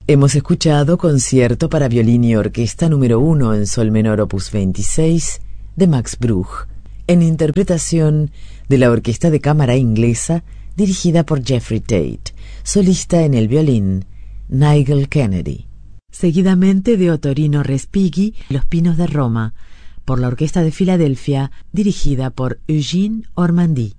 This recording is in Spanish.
Hemos escuchado Concierto para violín y orquesta número 1 en sol menor opus 26 de Max Bruch, en interpretación de la Orquesta de Cámara Inglesa dirigida por Jeffrey Tate, solista en el violín Nigel Kennedy. Seguidamente de Ottorino Respighi, Los Pinos de Roma, por la Orquesta de Filadelfia dirigida por Eugene Ormandy.